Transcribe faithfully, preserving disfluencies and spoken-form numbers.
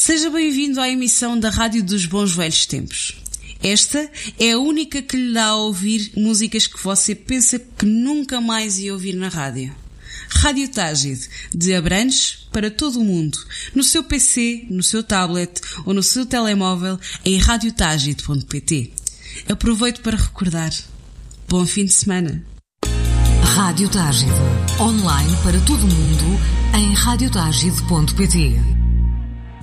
Seja bem-vindo à emissão da Rádio dos Bons Velhos Tempos. Esta é a única que lhe dá a ouvir músicas que você pensa que nunca mais ia ouvir na rádio. Rádio Tágide, de Abrantes para todo o mundo, no seu P C, no seu tablet ou no seu telemóvel em rádio tágide ponto pt. Aproveito para recordar. Bom fim de semana. Rádio Tágide, online para todo o mundo em rádio tágide ponto pt.